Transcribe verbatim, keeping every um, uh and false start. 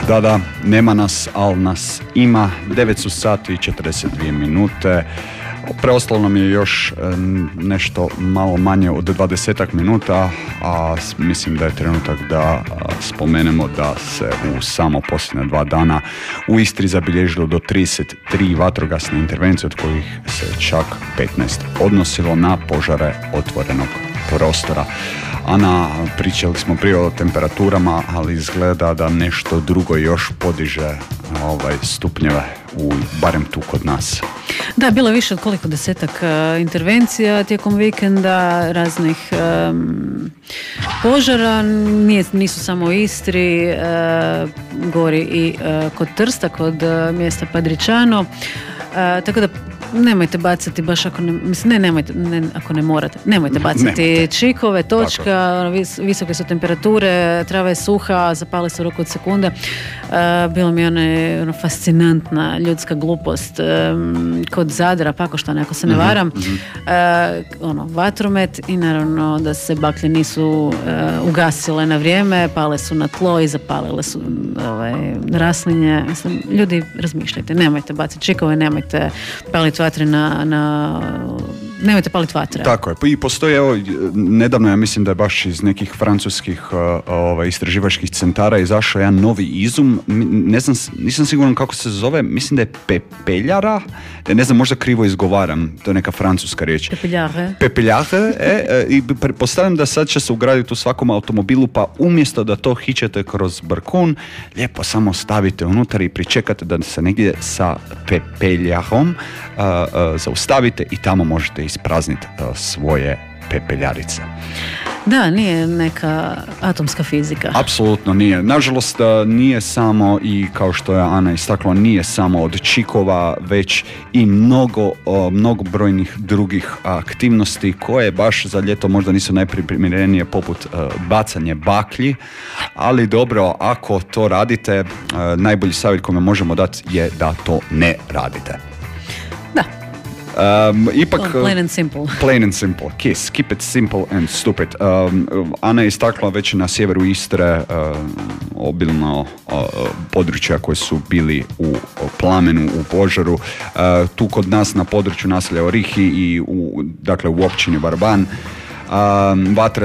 Da, da, nema nas, ali nas ima. devet su sati i četrdeset dvije minute. Preostalo nam je još nešto malo manje od dvadesetak minuta, a mislim da je trenutak da spomenemo da se u samo posljednja dva dana u Istri zabilježilo do trideset tri vatrogasne intervencije, od kojih se čak petnaest odnosilo na požare otvorenog prostora. Ana, pričali smo prije o temperaturama, ali izgleda da nešto drugo još podiže ovaj, stupnjeve, u, barem tu kod nas. Da, bilo je više od koliko desetak uh, intervencija tijekom vikenda, raznih um, požara. Nije, nisu samo u Istri, uh, gori i uh, kod Trsta, kod uh, mjesta Padričano. Uh, tako da nemojte bacati baš ako ne, mislim, ne, nemojte, ne, ako ne morate, nemojte bacati nemojte. čikove, točka, vis, visoke su temperature, trava je suha, zapali se u roku od sekunde. Uh, bilo mi je ona, ona fascinantna ljudska glupost um, kod Zadra, Pakoštana, ako se ne varam, mm-hmm. uh, ono, vatromet i naravno da se baklje nisu uh, ugasile na vrijeme, pale su na tlo i zapalile su ovaj, raslinje. Mislim, ljudi, razmišljajte, nemojte baciti čikove, nemojte paliti vatre na, na nemojte paliti vatre. Tako je. I postoji, evo, nedavno ja mislim da je baš iz nekih francuskih uh, ovaj, istraživačkih centara izašao jedan novi izum. Ne znam, nisam siguran kako se zove, mislim da je pepeljara, ne znam, možda krivo izgovaram, to je neka francuska riječ. Pepeljare. Pepeljare, e, e, i pretpostavljam da sad će se ugraditi u svakom automobilu, pa umjesto da to hićete kroz brkun, lijepo samo stavite unutar i pričekate da se negdje sa pepeljarom uh, uh, zaustavite i tamo možete isprazniti uh, svoje pepeljarice. Da, nije neka atomska fizika. Apsolutno nije. Nažalost, nije samo, i kao što je Ana istakla, nije samo od čikova, već i mnogo, mnogo brojnih drugih aktivnosti koje baš za ljeto možda nisu najprimjerenije, poput bacanje baklji, ali dobro, ako to radite, najbolji savjet koji možemo dati je da to ne radite. Da. Um, ipak, plain and simple. Plain and simple. Kiss. Keep it simple and stupid. Um, Ana je istakla već na sjeveru Istre uh, obilno uh, područja koje su bili u plamenu, u požaru. Uh, tu kod nas na području naselja Orihi i u, dakle, u općini Barban. Um, vatra